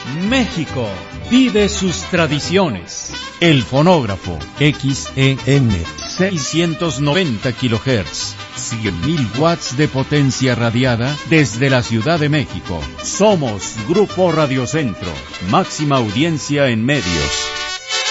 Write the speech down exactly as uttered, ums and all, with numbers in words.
México vive sus tradiciones. El fonógrafo X E N seiscientos noventa kilohertz, cien mil watts de potencia radiada desde la Ciudad de México. Somos Grupo Radio Centro, máxima audiencia en medios.